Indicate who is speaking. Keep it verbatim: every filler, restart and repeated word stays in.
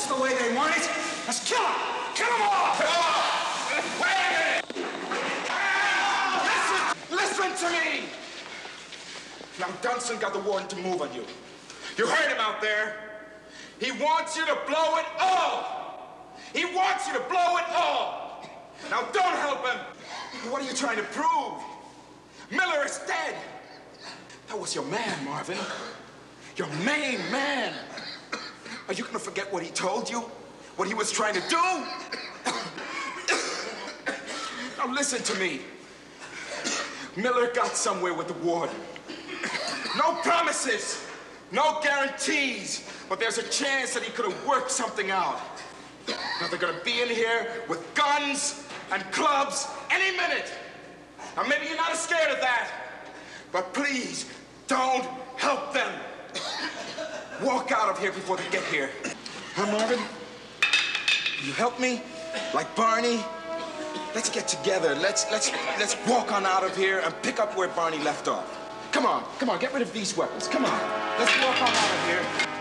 Speaker 1: that's the way they want it. Let's kill them. Kill them all. Wait a minute. Listen, listen to me. Now, Dunson got the warden to move on you. You heard him out there. He wants you to blow it all. He wants you to blow it all. Now, don't help him. What are you trying to prove? Miller is dead. That was your man, Marvin. Your main man. Are you gonna forget what he told you? What he was trying to do? Now listen to me. Miller got somewhere with the warden. No promises, no guarantees, but there's a chance that he could have worked something out. Now they're gonna be in here with guns and clubs any minute. Now maybe you're not as scared of that, but please don't help them. Walk out of here before they get here. Huh, Marvin? You help me? Like Barney? Let's get together. Let's, let's, let's walk on out of here and pick up where Barney left off. Come on, come on, get rid of these weapons. Come on. Let's walk on out of here.